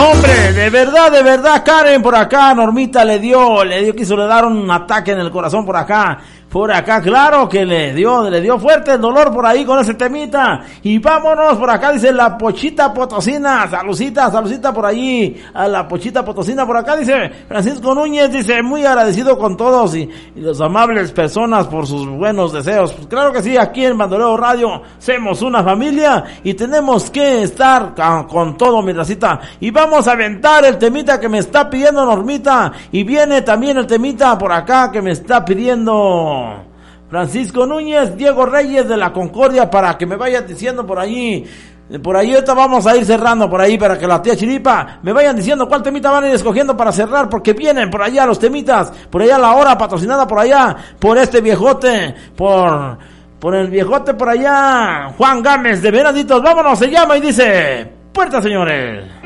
Hombre, de verdad, Karen, por acá, Normita le quiso dar un ataque en el corazón por acá, claro que le dio fuerte el dolor por ahí con ese temita. Y vámonos por acá, dice la Pochita Potosina, saludcita por allí, a la Pochita Potosina por acá, dice Francisco Núñez, dice, muy agradecido con todos y los amables personas por sus buenos deseos. Pues claro que sí, aquí en Bandolero Radio somos una familia y tenemos que estar con todo, mi racita. Y vamos a aventar el temita que me está pidiendo Normita, y viene también el temita por acá que me está pidiendo Francisco Núñez, Diego Reyes de la Concordia, para que me vayan diciendo por allí. Por ahí ahorita vamos a ir cerrando por ahí para que la tía Chiripa me vayan diciendo cuál temita van a ir escogiendo para cerrar, porque vienen por allá los temitas, por allá la hora patrocinada por allá, por este viejote, por el viejote por allá, Juan Gámez de Venaditos. Vámonos, se llama y dice, puerta, señores.